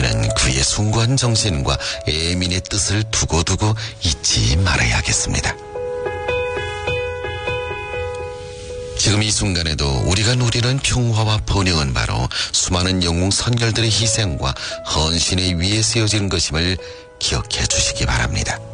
우리는 그의 숭고한 정신과 애민의 뜻을 두고두고 잊지 말아야겠습니다. 지금 이 순간에도 우리가 누리는 평화와 번영은 바로 수많은 영웅 선열들의 희생과 헌신에 위에 세워진 것임을 기억해 주시기 바랍니다.